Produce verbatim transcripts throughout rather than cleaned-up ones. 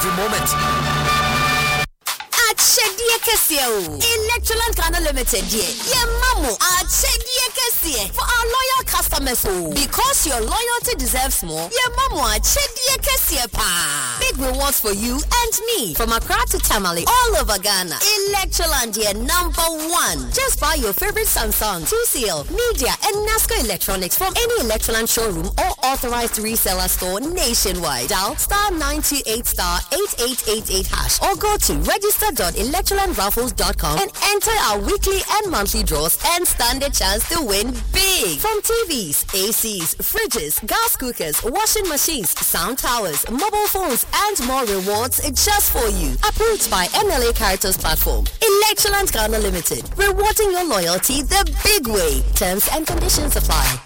every moment. Achedie Kesie o. Electroland Ghana Limited die. Ye mamo Achedie Kesie for our loyal customers o. Because your loyalty deserves more. Ye mamo Achedie Kesie pa. Big rewards for you and me from Accra to Tamale all over Ghana. Electroland die number one. Just buy your favorite Samsung, T C L, Media and Nasco Electronics from any Electroland showroom or authorized reseller store nationwide. Dial star nine two eight star eight eight eight eight hash or go to register dot electroland raffles dot com and enter our weekly and monthly draws and stand a chance to win big. From T Vs, A Cs, fridges, gas cookers, washing machines, sound towers, mobile phones, and more rewards just for you. Approved by M L A Caritas Platform. Electroland Ghana Limited. Rewarding your loyalty the big way. Terms and conditions apply.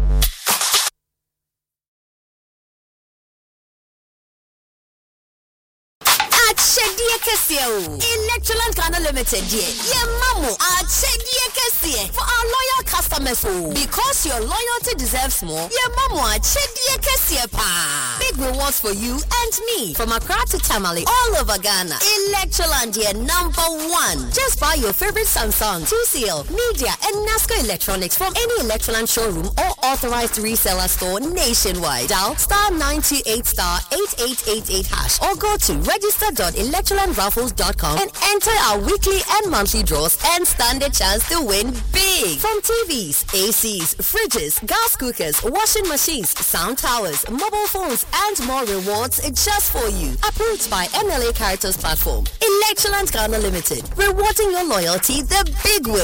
Achedie Kesie o. Electroland Ghana Limited die. Ye mamo Achedie Kesie for our loyal customers o. Because your loyalty deserves more. Ye mamo Achedie Kesie pa. Big rewards for you and me from Accra to Tamale all over Ghana. Electroland die number one. Just buy your favorite Samsung, T C L, Media and Nasco Electronics from any Electroland showroom or authorized reseller store nationwide. Dial star nine two eight star eight eight eight eight hash or go to register dot electroland raffles dot com and enter our weekly and monthly draws and stand a chance to win big. From T Vs, A Cs, fridges, gas cookers, washing machines, sound towers, mobile phones, and more rewards just for you. Approved by M L A Caritas Platform. Electroland Ghana Limited. Rewarding your loyalty the big way.